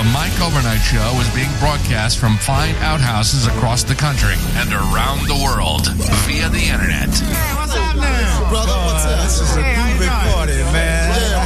The Mike Overnight Show is being broadcast from fine outhouses across the country and around the world via the internet. Hey, what's happening? Brother, what's up? This is a how you doing?